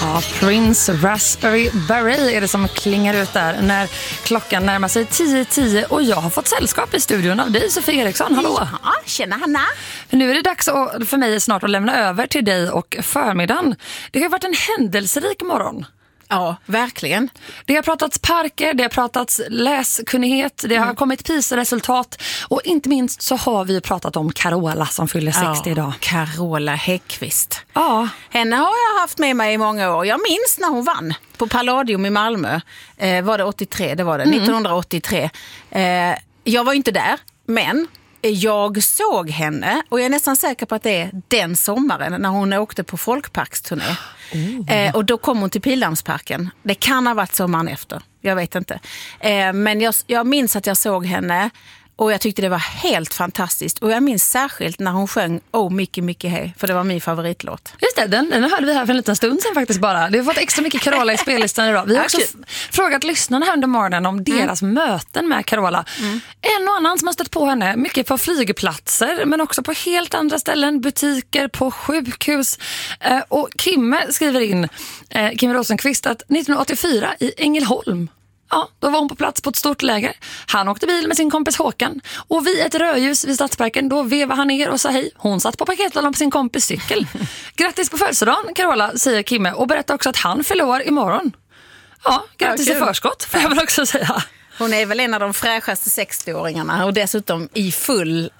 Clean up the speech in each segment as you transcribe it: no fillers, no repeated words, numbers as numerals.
Ja, Prince Raspberry Beret är det som klingar ut där när klockan närmar sig 10:10 och jag har fått sällskap i studion av dig, Sofie Eriksson. Hallå! Ja, tjena Hanna! Nu är det dags för mig snart att lämna över till dig och förmiddagen. Det har varit en händelserik morgon. Ja, verkligen. Det har pratats parker, det har pratats läskunnighet, det har kommit PISA-resultat och inte minst så har vi pratat om Carola som fyller 60 idag. Carola Häggkvist. Ja. Henne har jag haft med mig i många år. Jag minns när hon vann på Palladium i Malmö. Var det 83? Det var det, 1983. Jag var inte där, men jag såg henne och jag är nästan säker på att det är den sommaren när hon åkte på folkparksturné. Och då kom hon till Pildammsparken. Det kan ha varit sommaren efter, jag vet inte. Men jag minns att jag såg henne och jag tyckte det var helt fantastiskt. Och jag minns särskilt när hon sjöng Oh Mickey Mickey Hey, för det var min favoritlåt. Just det, den hörde vi här för en liten stund sedan faktiskt bara. Det har fått extra mycket Carola i spellistan idag. Vi har också frågat lyssnarna här under morgonen om deras möten med Carola. En och annan som har stött på henne, mycket på flygplatser men också på helt andra ställen, butiker, på sjukhus. Och Kimme skriver in, Kimme Rosenqvist, att 1984 i Ängelholm, ja, då var hon på plats på ett stort läger. Han åkte bil med sin kompis Håkan. Och vid ett rödljus vid Stadsparken, då vevade han ner och sa hej. Hon satt på paketlådan på sin kompis cykel. Grattis på födelsedagen, Carola, säger Kimme. Och berättar också att han fyller år imorgon. Ja, grattis i förskott, får jag väl också säga. Hon är väl en av de fräschaste 60-åringarna och dessutom i full...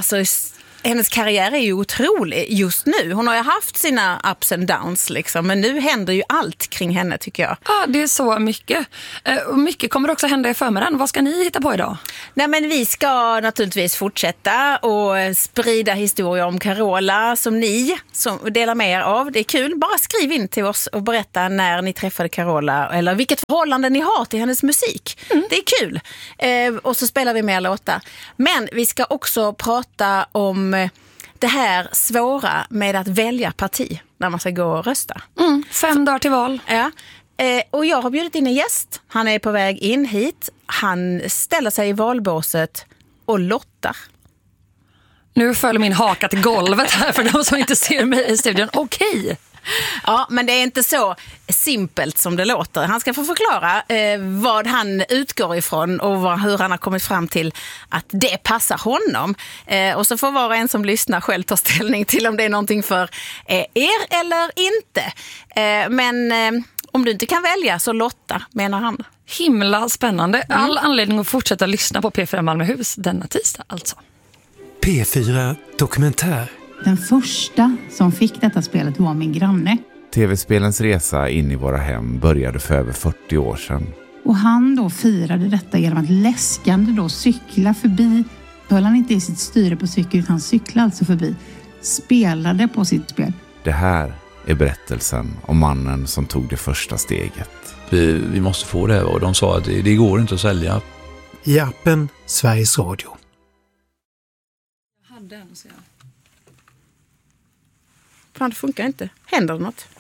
hennes karriär är ju otrolig just nu. Hon har ju haft sina ups and downs liksom, men nu händer ju allt kring henne tycker jag. Ja, det är så mycket. Och mycket kommer också hända i förmiddagen. Vad ska ni hitta på idag? Nej, men vi ska naturligtvis fortsätta och sprida historier om Carola som ni som delar med er av. Det är kul. Bara skriv in till oss och berätta när ni träffade Carola eller vilket förhållande ni har till hennes musik. Det är kul. Och så spelar vi mer låtar. Men vi ska också prata om det här svåra med att välja parti när man ska gå och rösta. 5 dagar till val. Ja. Och jag har bjudit in en gäst. Han är på väg in hit. Han ställer sig i valbåset och lottar. Nu följer min haka till golvet här för de som inte ser mig i studion. Okej. Ja, men det är inte så simpelt som det låter. Han ska få förklara vad han utgår ifrån och hur han har kommit fram till att det passar honom. Och så får var och en som lyssnar själv ta ställning till om det är någonting för er eller inte. Men om du inte kan välja så lotta, menar han. Himla spännande. All anledning att fortsätta lyssna på P4 Malmöhus denna tisdag alltså. P4 Dokumentär. Den första som fick detta spelet var min granne. TV-spelens resa in i våra hem började för över 40 år sedan. Och han då firade detta genom att läskande då cykla förbi. Höll han inte i sitt styre på cykel utan cyklade alltså förbi. Spelade på sitt spel. Det här är berättelsen om mannen som tog det första steget. Vi måste få det och de sa att det går inte att sälja. I appen Sveriges Radio. Fan, det funkar inte. Händer det något?